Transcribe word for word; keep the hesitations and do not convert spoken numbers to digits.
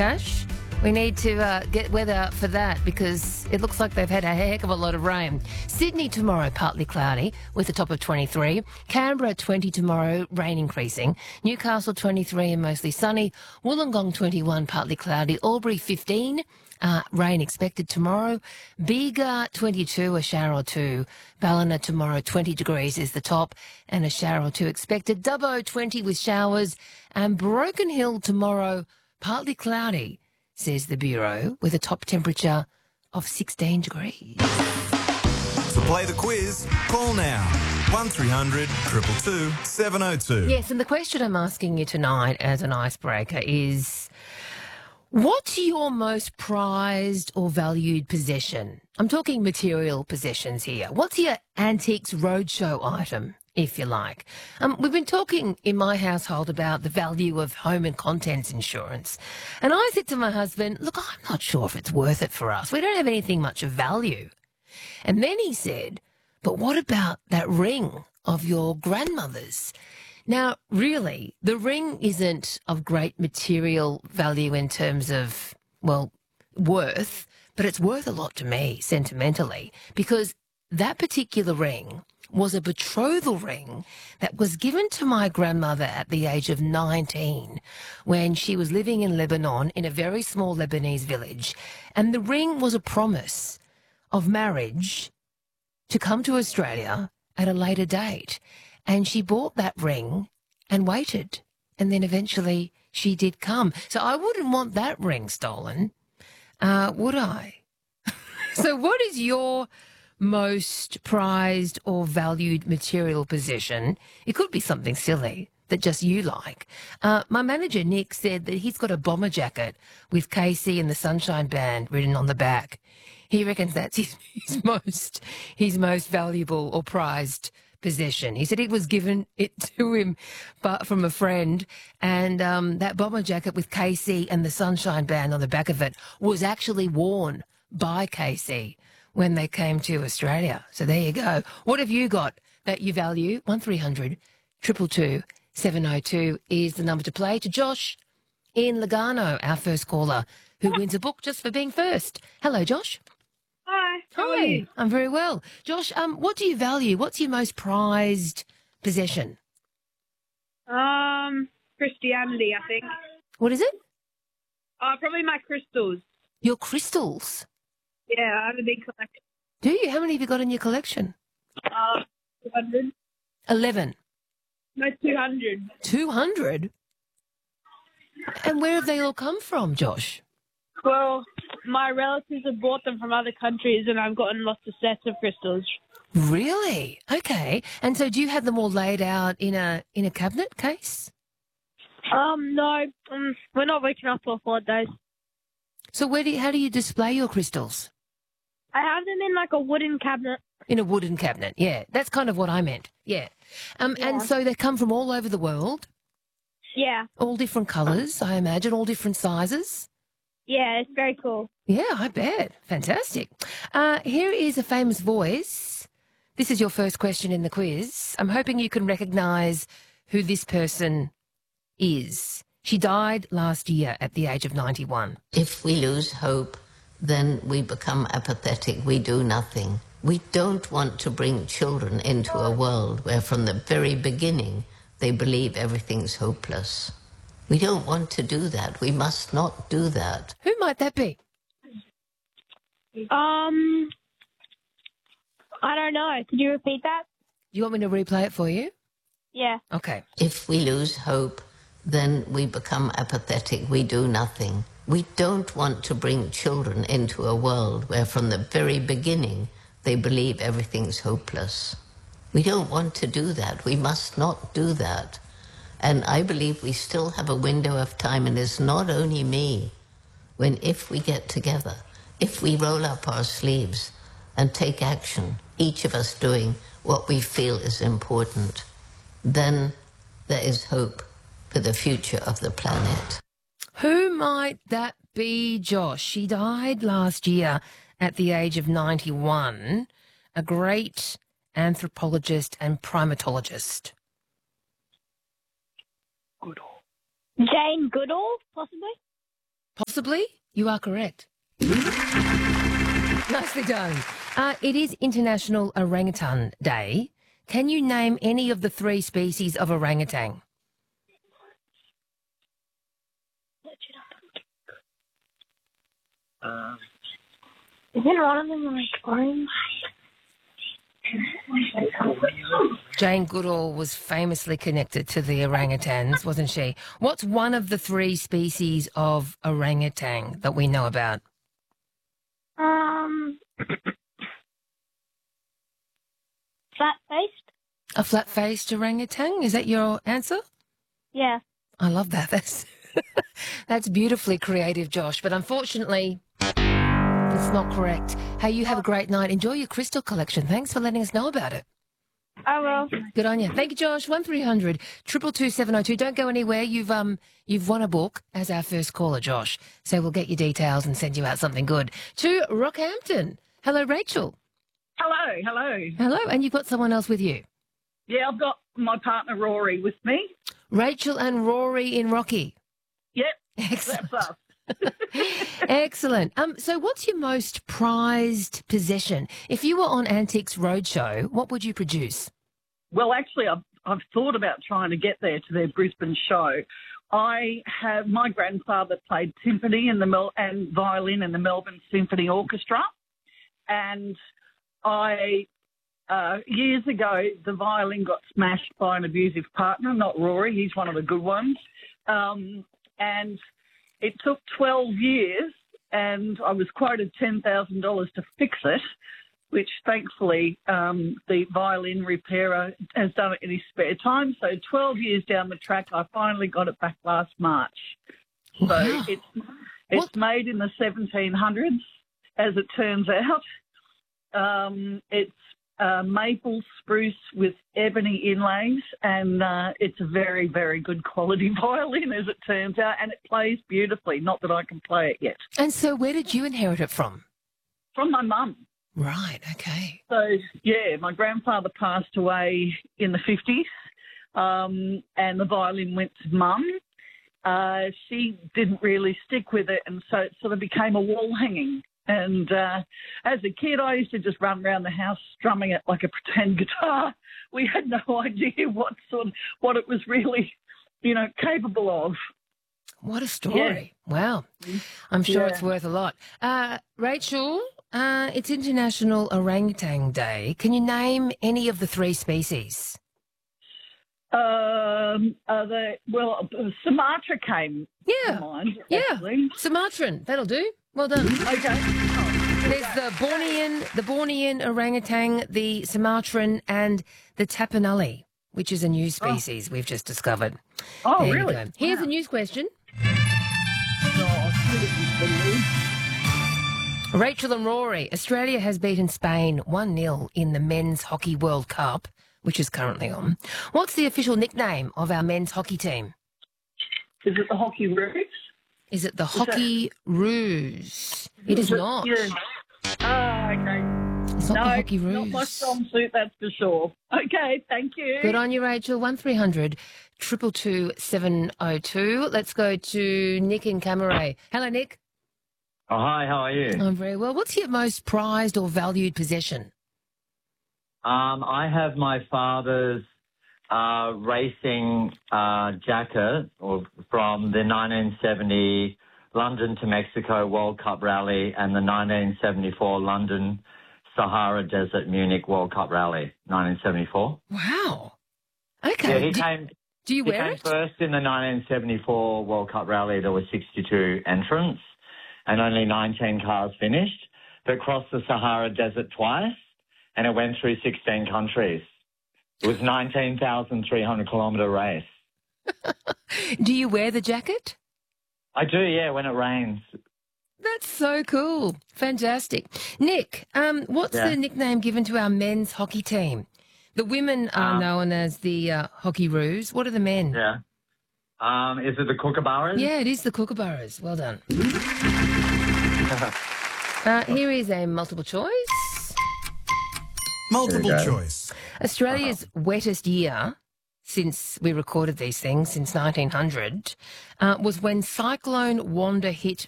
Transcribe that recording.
Tash. We need to uh, get weather for that because it looks like they've had a heck of a lot of rain. Sydney tomorrow, partly cloudy with a top of twenty-three. Canberra, twenty tomorrow, rain increasing. Newcastle, twenty-three and mostly sunny. Wollongong, twenty-one, partly cloudy. Albury, fifteen. Uh, rain expected tomorrow. Bega, twenty-two, a shower or two. Ballina tomorrow, twenty degrees is the top and a shower or two expected. Dubbo, twenty with showers. And Broken Hill tomorrow, partly cloudy, says the Bureau, with a top temperature of sixteen degrees. To play the quiz, call now. one three hundred two two two seven oh two. Yes, and the question I'm asking you tonight as an icebreaker is, what's your most prized or valued possession? I'm talking material possessions here. What's your antiques roadshow item, if you like? Um, we've been talking in my household about the value of home and contents insurance. And I said to my husband, look, I'm not sure if it's worth it for us. We don't have anything much of value. And then he said, but what about that ring of your grandmother's? Now, really, the ring isn't of great material value in terms of, well, worth, but it's worth a lot to me sentimentally because that particular ring was a betrothal ring that was given to my grandmother at the age of nineteen when she was living in Lebanon in a very small Lebanese village. And the ring was a promise of marriage to come to Australia at a later date. And she bought that ring and waited. And then eventually she did come. So I wouldn't want that ring stolen, uh, would I? So what is your most prized or valued material possession? It could be something silly that just you like. Uh, my manager, Nick, said that he's got a bomber jacket with K C and the Sunshine Band written on the back. He reckons that's his, his most his most valuable or prized possession. He said it was given it to him but from a friend, and um, that bomber jacket with K C and the Sunshine Band on the back of it was actually worn by K C when they came to Australia. So there you go. What have you got that you value? one three hundred two two two seven oh two is the number to play. To Josh in Lugano, our first caller, who wins a book just for being first. Hello, Josh. Hi. How Hi. are you? I'm very well. Josh, um, what do you value? What's your most prized possession? Um, Christianity, I think. What is it? Uh, probably my crystals. Your crystals. Yeah, I have a big collection. Do you? How many have you got in your collection? Uh, two hundred. Eleven. No, two hundred. Two hundred? And where have they all come from, Josh? Well, my relatives have bought them from other countries, and I've gotten lots of sets of crystals. Really? Okay. And so do you have them all laid out in a in a cabinet case? Um, no, um, we're not waking up for four days. So where do you, how do you display your crystals? I have them in like a wooden cabinet. In a wooden cabinet, yeah. That's kind of what I meant, yeah. Um, Yeah. And so they come from all over the world, Yeah, all different colours, I imagine, all different sizes. yeah, it's very cool. Yeah, I bet. Fantastic. Uh, here is a famous voice. This is your first question in the quiz. I'm hoping you can recognise who this person is. She died last year at the age of ninety-one. If we lose hope, then we become apathetic. We do nothing. We don't want to bring children into a world where from the very beginning they believe everything's hopeless. We don't want to do that. We must not do that. Who might that be? Um, I don't know. Could you repeat that? Do you want me to replay it for you? Yeah. Okay. If we lose hope, then we become apathetic. We do nothing. We don't want to bring children into a world where from the very beginning they believe everything's hopeless. We don't want to do that. We must not do that. And I believe we still have a window of time, and it's not only me, when if we get together, if we roll up our sleeves and take action, each of us doing what we feel is important, then there is hope for the future of the planet. Who might that be, Josh? She died last year at the age of ninety-one, a great anthropologist and primatologist. Jane Goodall, possibly? Possibly, you are correct. Nicely done. Uh, it is International Orangutan Day. Can you name any of the three species of orangutan? Um, Isn't one of them like orange? Jane Goodall was famously connected to the orangutans, wasn't she? What's one of the three species of orangutan that we know about? Um, flat-faced? A flat-faced orangutan? Is that your answer? Yeah. I love that. That's that's beautifully creative, Josh. But unfortunately, that's not correct. Hey, you have a great night. Enjoy your crystal collection. Thanks for letting us know about it. I will. Good on you. Thank you, Josh. One three hundred two two two seven oh two. Don't go anywhere. You've um you've won a book as our first caller, Josh. So we'll get your details and send you out something good. To Rockhampton. Hello, Rachel. hello, hello. Hello, and you've got someone else with you. Yeah, I've got my partner Rory with me. Rachel and Rory in Rocky. Yep, Excellent. that's us. Excellent. Um, so what's your most prized possession? If you were on Antiques Roadshow, what would you produce? Well, actually, I've, I've thought about trying to get there to their Brisbane show. I have my grandfather played timpani in the Mel- and violin in the Melbourne Symphony Orchestra, and I uh, years ago the violin got smashed by an abusive partner. Not Rory, he's one of the good ones, um, and it took twelve years, and I was quoted ten thousand dollars to fix it, which thankfully um, the violin repairer has done it in his spare time. So twelve years down the track, I finally got it back last March. So Wow. it's it's What? made in the seventeen hundreds, as it turns out. Um, it's uh, maple spruce with ebony inlays, and uh, it's a very, very good quality violin, as it turns out, and it plays beautifully. Not that I can play it yet. And so where did you inherit it from? From my mum. Right, okay. So, yeah, my grandfather passed away in the fifties, um, and the violin went to mum. Uh, she didn't really stick with it, and so it sort of became a wall hanging. And uh, as a kid, I used to just run around the house strumming it like a pretend guitar. We had no idea what sort of, what it was really, you know, capable of. What a story. Wow. I'm sure Yeah. it's worth a lot. Uh, Rachel, uh, it's International Orangutan Day. Can you name any of the three species? Um, uh, the, well, Sumatra came Yeah. to mind, Yeah. actually. Sumatran. That'll do. Well done. Okay. Oh, There's the Bornean, the Bornean orangutan, the Sumatran, and the Tapanuli, which is a new species we've just discovered. oh There you really? go. Here's a news question. Oh, Rachel and Rory, Australia has beaten Spain one nil in the Men's Hockey World Cup, which is currently on. What's the official nickname of our men's hockey team? is it the Hockey Roots? Is it the Hockey Roos? It is it- not. Yeah. Ah, okay. It's not No, the Hockey not my Roos. strong suit, that's for sure. Okay, thank you. Good on you, Rachel. One three hundred two two two seven oh two. Let's go to Nick in Camaray. Hello, Nick. Oh, hi, how are you? I'm very well. What's your most prized or valued possession? Um, I have my father's uh, racing uh, jacket or, from the nineteen seventy London to Mexico World Cup Rally and the nineteen seventy-four London Sahara Desert Munich World Cup Rally, nineteen seventy-four. Wow. Okay. Yeah, he do, came. do you He wear came it? first in the nineteen seventy-four World Cup Rally. There were sixty-two entrants and only nineteen cars finished. But crossed the Sahara Desert twice, and it went through sixteen countries. It was nineteen thousand three hundred kilometre race. Do you wear the jacket? I do, yeah, when it rains. That's so cool. Fantastic. Nick, um, what's Yeah. the nickname given to our men's hockey team? The women are Um, known as the uh, Hockey Roos. What are the men? Yeah. Um, is it the Kookaburras? Yeah, it is the Kookaburras. Well done. uh, here is a multiple choice. Multiple There we go. choice. Australia's wettest year since we recorded these things, since nineteen hundred, uh, was when Cyclone Wanda hit